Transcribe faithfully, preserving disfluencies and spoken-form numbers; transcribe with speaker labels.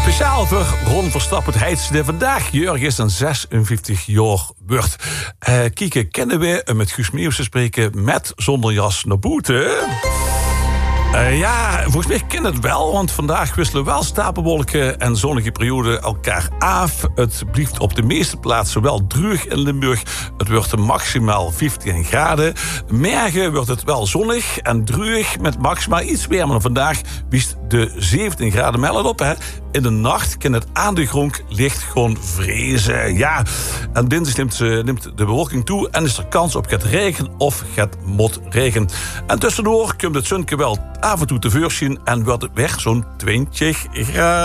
Speaker 1: Speciaal voor Ron Verstappen heidste vandaag. Jurgen is een zesenvijftig jaar wordt. Uh, Kieke, kennen we met Guus Meeuwse te spreken met zonder jas naar buiten? Uh, ja, volgens mij ken het wel, want vandaag wisselen wel stapelwolken en zonnige perioden elkaar af. Het blijft op de meeste plaatsen wel droog in Limburg. Het wordt maximaal vijftien graden. Morgen wordt het wel zonnig en droog met maximaal iets warmer dan vandaag. Wist de zeventien graden melden op, hè. In de nacht kan het aan de grond licht gewoon vrezen. Ja, en dinsdag neemt, neemt de bewolking toe en is er kans op gaat regen of gaat motregen. En tussendoor komt het zonnetje wel af en toe te voorzien en wordt het weg zo'n twintig graden.